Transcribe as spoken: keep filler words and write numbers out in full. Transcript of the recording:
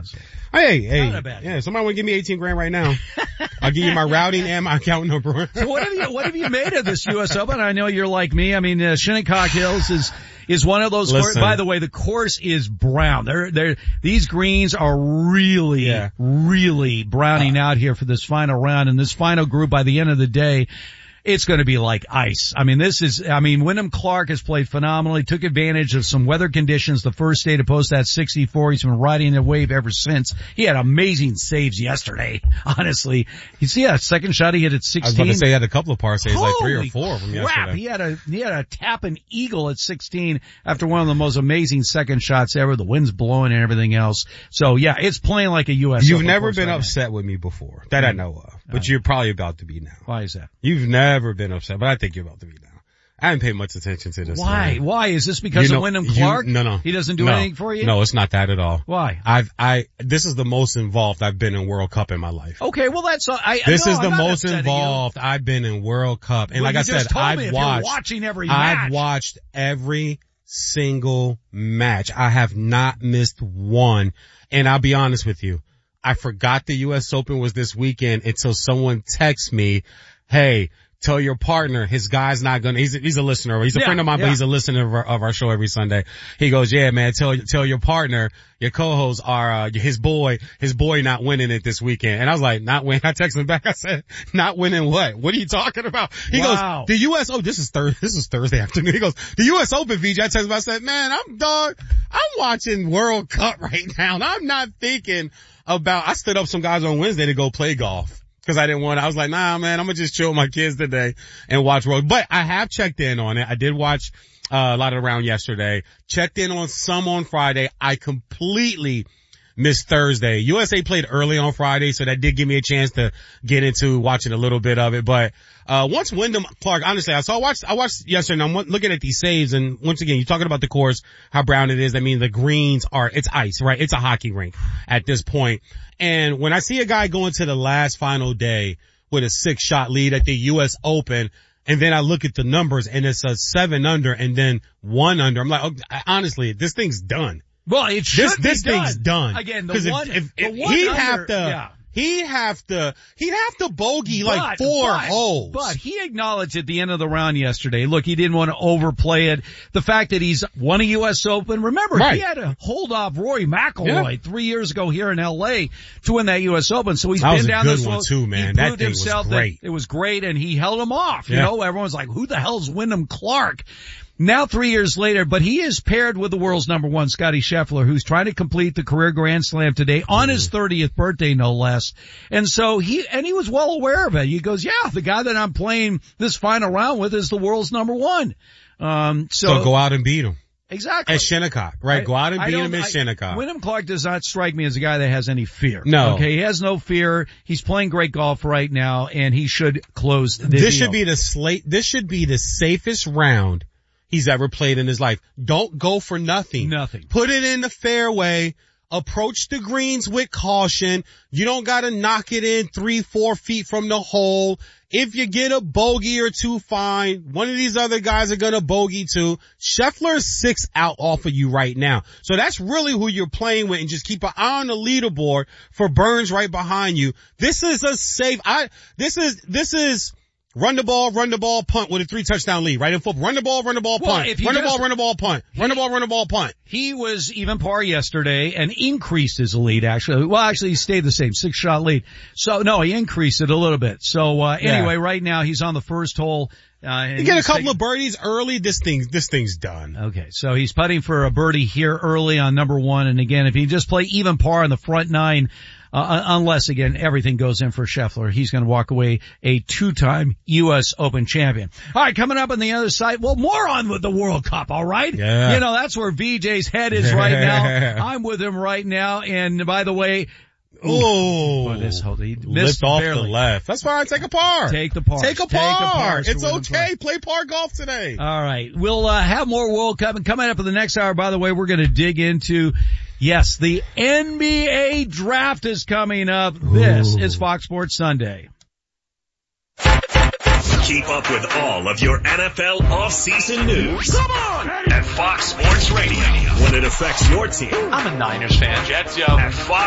So. Hey, hey, Not a bad yeah, somebody want to give me eighteen grand right now. I'll give you my routing and my account number. So what have you, what have you made of this U S Open? I know you're like me. I mean, uh, Shinnecock Hills is, is one of those courses. By the way, the course is brown. They're, they're, these greens are really, yeah. really browning uh, out here for this final round. And this final group, by the end of the day, it's going to be like ice. I mean, this is, I mean, Wyndham Clark has played phenomenally, took advantage of some weather conditions the first day to post that sixty-four. He's been riding the wave ever since. He had amazing saves yesterday, honestly. You see that second shot he hit at sixteen? I was about to say he had a couple of par saves, Holy like three or four from crap. yesterday. He had a, he had a tap and eagle at sixteen after one of the most amazing second shots ever. The wind's blowing and everything else. So yeah, it's playing like a U S You've Open never course been right upset now. with me before, that I know of. But right. You're probably about to be now. Why is that? You've never been upset, but I think you're about to be now. I haven't paid much attention to this. Why? Man. Why? Is this because you know, of Wyndham Clark? You, no, no. He doesn't do no, anything for you? No, it's not that at all. Why? I've, I, this is the most involved I've been in World Cup in my life. Okay, well that's, uh, I, This no, is the I'm most not involved I've been in World Cup. And well, like you I just said, told I've me if watched, you're watching every match. I've watched every single match. I have not missed one. And I'll be honest with you. I forgot the U S Open was this weekend until someone texts me, hey, tell your partner his guy's not gonna, he's a, he's a listener. He's a yeah, friend of mine, yeah. but he's a listener of our, of our show every Sunday. He goes, yeah, man, tell, tell your partner, your co-hosts are, uh, his boy, his boy not winning it this weekend. And I was like, not winning. I texted him back. I said, not winning what? What are you talking about? He wow. goes, the U S, oh, this is Thursday, this is Thursday afternoon. He goes, the U S Open, V J. I texted him, I said, man, I'm dog, I'm watching World Cup right now. And I'm not thinking about, I stood up some guys on Wednesday to go play golf. Cause I didn't want, I was like, nah, man, I'm gonna just chill with my kids today and watch World. But I have checked in on it. I did watch, uh, a lot of the round yesterday. Checked in on some on Friday. I completely missed Thursday. U S A played early on Friday, so that did give me a chance to get into watching a little bit of it. But, uh, once Wyndham Clark, honestly, I saw, I watched, I watched yesterday and I'm looking at these saves and once again, you're talking about the course, how brown it is. I mean, the greens are, it's ice, right? It's a hockey rink at this point. And when I see a guy going to the last final day with a six shot lead at the U S Open, and then I look at the numbers and it's a seven under and then one under, I'm like, oh, honestly, this thing's done. Well, it should this, be this done. thing's done. Again, the Cause one, if, if, the if one he'd under, have to, yeah. he'd have to, he'd have to bogey but, like four but, holes. But he acknowledged at the end of the round yesterday, look, he didn't want to overplay it. The fact that he's won a U S Open, remember, right. he had to hold off Rory McIlroy yeah. three years ago here in L A to win that U S Open. So he's that been was a down good this one road. too, man. He that proved thing himself was great. That it was great and he held him off. You yeah. know, everyone's like, who the hell's Wyndham Clark? Now three years later, but he is paired with the world's number one, Scottie Scheffler, who's trying to complete the career Grand Slam today on his thirtieth birthday, no less. And so he, and he was well aware of it. He goes, yeah, the guy that I'm playing this final round with is the world's number one. Um, so, so go out and beat him. Exactly. At Shinnecock, right? I, go out and I beat him at I, Shinnecock. Wyndham Clark does not strike me as a guy that has any fear. No. Okay, he has no fear. He's playing great golf right now, and he should close the This deal. should be the slate, this should be the safest round he's ever played in his life. Don't go for nothing. Nothing. Put it in the fairway. Approach the greens with caution. You don't gotta knock it in three, four feet from the hole. If you get a bogey or two, fine. One of these other guys are gonna bogey too. Scheffler's six out off of you right now. So that's really who you're playing with, and just keep an eye on the leaderboard for Burns right behind you. This is a safe, I, this is, this is, Run the ball, run the ball, punt with a three touchdown lead, right? In football, run the ball, run the ball, well, punt. Run the just, ball, run the ball, punt. Run the ball, run the ball, punt. He was even par yesterday and increased his lead actually. Well, actually he stayed the same, six shot lead. So no, he increased it a little bit. So, uh, yeah. anyway, right now he's on the first hole. Uh, and you get a couple taking, of birdies early, this thing's, this thing's done. Okay, so he's putting for a birdie here early on number one. And again, if he just play even par in the front nine, Uh, unless again, everything goes in for Scheffler, he's going to walk away a two-time U S Open champion. All right, coming up on the other side, well, more on with the World Cup, all right? Yeah. You know, that's where V J's head is right now. I'm with him right now. And by the way, oh, this whole, he lift off barely. the left. That's why I take a par. Take the par. Take a Take par. a par. It's okay. Play par golf today. All right. We'll uh, have more World Cup, and coming up in the next hour, by the way, we're going to dig into, yes, the N B A draft is coming up. This Ooh. is Fox Sports Sunday. Keep up with all of your N F L off-season news. Come on! At Fox Sports Radio. When it affects your team. I'm a Niners fan. Jets, yo. At Fox